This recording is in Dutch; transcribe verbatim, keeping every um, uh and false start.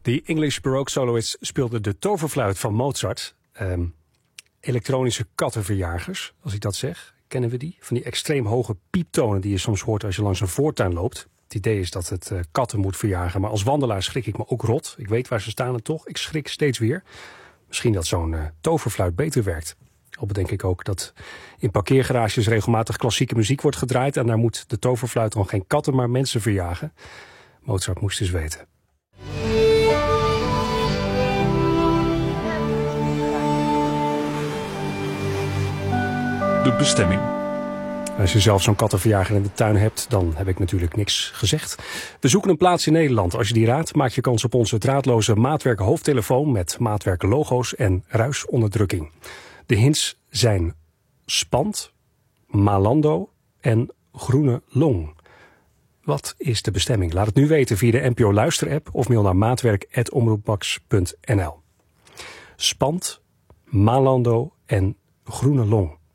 The English Baroque soloist speelde de toverfluit van Mozart. Um, elektronische kattenverjagers, als ik dat zeg. Kennen we die? Van die extreem hoge pieptonen die je soms hoort als je langs een voortuin loopt. Het idee is dat het uh, katten moet verjagen. Maar als wandelaar schrik ik me ook rot. Ik weet waar ze staan en toch, ik schrik steeds weer. Misschien dat zo'n uh, toverfluit beter werkt. Al bedenk ik ook dat in parkeergarages regelmatig klassieke muziek wordt gedraaid. En daar moet de toverfluit dan geen katten, maar mensen verjagen. Mozart moest eens weten. De bestemming. Als je zelf zo'n kattenverjager in de tuin hebt, dan heb ik natuurlijk niks gezegd. We zoeken een plaats in Nederland. Als je die raadt, maak je kans op onze draadloze maatwerk hoofdtelefoon met maatwerk logo's en ruisonderdrukking. De hints zijn Spand, Malando en Groene Long. Wat is de bestemming? Laat het nu weten via de N P O Luister-app of mail naar maatwerk apenstaartje omroepmax punt n l. Spand, Malando en Groene Long.